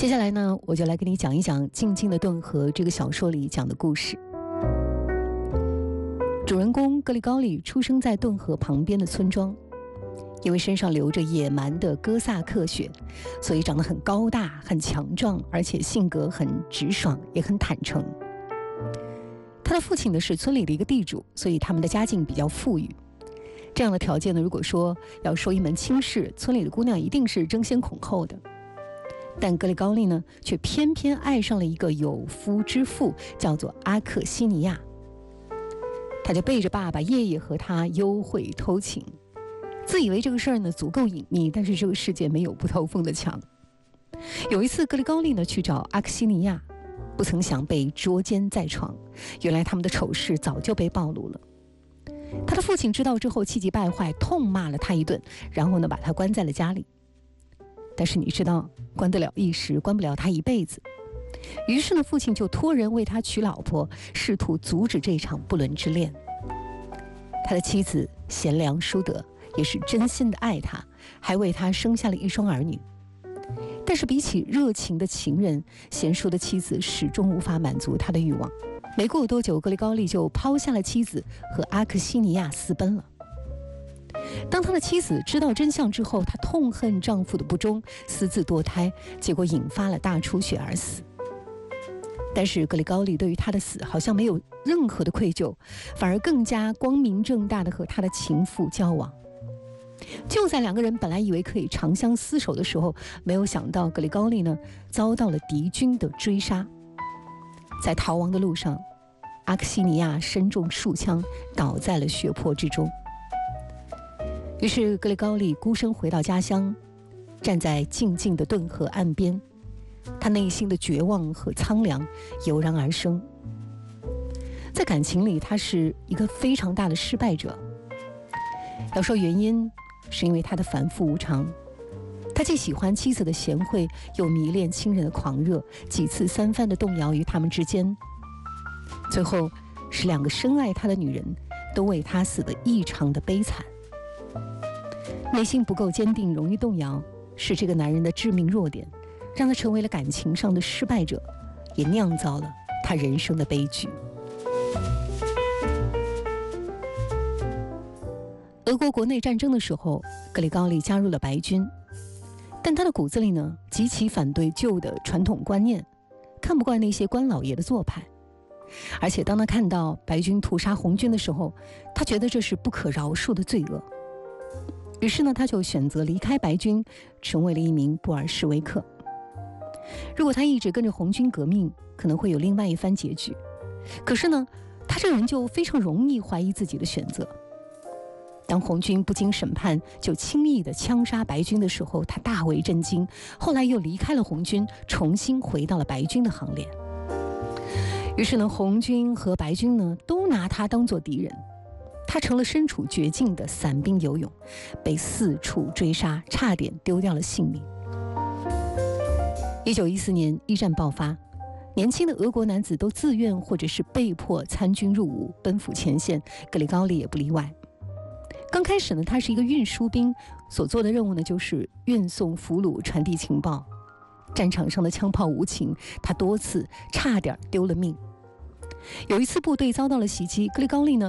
接下来呢，我就来给你讲一讲《静静的顿河》这个小说里讲的故事。主人公格里高利出生在顿河旁边的村庄，因为身上流着野蛮的哥萨克血，所以长得很高大、很强壮，而且性格很直爽，也很坦诚。他的父亲呢是村里的一个地主，所以他们的家境比较富裕。这样的条件呢，如果说要收一门亲事，村里的姑娘一定是争先恐后的。但格里高利呢，却偏偏爱上了一个有夫之妇，叫做阿克西尼亚。他就背着爸爸夜夜和他幽会偷情，自以为这个事儿呢足够隐秘，但是这个世界没有不透风的墙。有一次格里高利呢去找阿克西尼亚，不曾想被捉奸在床，原来他们的丑事早就被暴露了。他的父亲知道之后气急败坏，痛骂了他一顿，然后呢把他关在了家里。但是你知道，关得了一时，关不了他一辈子。于是呢，父亲就托人为他娶老婆，试图阻止这场不伦之恋。他的妻子贤良淑德，也是真心的爱他，还为他生下了一双儿女。但是比起热情的情人，贤淑的妻子始终无法满足他的欲望。没过多久，格里高利就抛下了妻子，和阿克西尼亚私奔了。当他的妻子知道真相之后，她痛恨丈夫的不忠，私自堕胎，结果引发了大出血而死。但是格里高利对于他的死好像没有任何的愧疚，反而更加光明正大地和他的情妇交往。就在两个人本来以为可以长相厮守的时候，没有想到格里高利呢遭到了敌军的追杀。在逃亡的路上，阿克西尼亚身中数枪，倒在了血泊之中。于是格里高利孤身回到家乡，站在静静的顿河岸边，他内心的绝望和苍凉油然而生。在感情里，他是一个非常大的失败者。要说原因，是因为他的反复无常。他既喜欢妻子的贤惠，又迷恋亲人的狂热，几次三番的动摇于他们之间。最后是两个深爱他的女人都为他死得异常的悲惨。内心不够坚定，容易动摇，是这个男人的致命弱点，让他成为了感情上的失败者，也酿造了他人生的悲剧。俄国国内战争的时候，格里高利加入了白军，但他的骨子里呢，极其反对旧的传统观念，看不惯那些官老爷的做派。而且当他看到白军屠杀红军的时候，他觉得这是不可饶恕的罪恶。于是呢，他就选择离开白军，成为了一名布尔什维克。如果他一直跟着红军革命，可能会有另外一番结局。可是呢，他这个人就非常容易怀疑自己的选择。当红军不经审判就轻易地枪杀白军的时候，他大为震惊。后来又离开了红军，重新回到了白军的行列。于是呢，红军和白军呢都拿他当作敌人。他成了身处绝境的散兵游勇，被四处追杀，差点丢掉了性命。1914年，一战爆发，年轻的俄国男子都自愿或者是被迫参军入伍，奔赴前线，格里高利也不例外。刚开始呢，他是一个运输兵，所做的任务呢就是运送俘虏，传递情报。战场上的枪炮无情，他多次差点丢了命。有一次部队遭到了袭击，格里高利呢